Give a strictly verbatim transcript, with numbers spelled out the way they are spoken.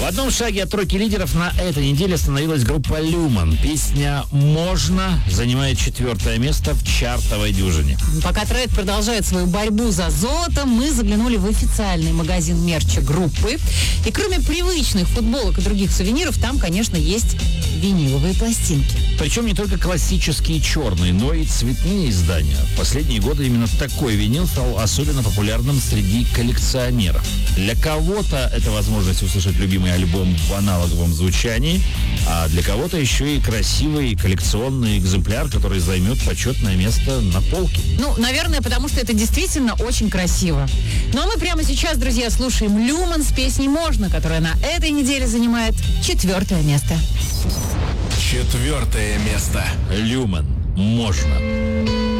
одном шаге от тройки лидеров на этой неделе остановилась группа «Люман». Песня «Можно» занимает четвертое место в чартовой дюжине. Пока трек продолжает свою борьбу за золото, мы заглянули в официальный магазин мерча группы. И кроме привычных футболок и других сувениров, там, конечно, есть виниловые пластинки. Причем не только классические черные, но и цветные издания. В последние годы именно такой винил стал особенно популярным среди коллекционеров. Для кого-то это возможность услышать любимый альбом в аналоговом звучании, а для кого-то еще и красивый коллекционный экземпляр, который займет почетное место на полке. Ну, наверное, потому что это действительно очень красиво. Ну, а мы прямо сейчас, друзья, слушаем «Люман» с песней «Можно», которая на этой неделе занимает четвертое место. Четвертое место. «Люман. Можно».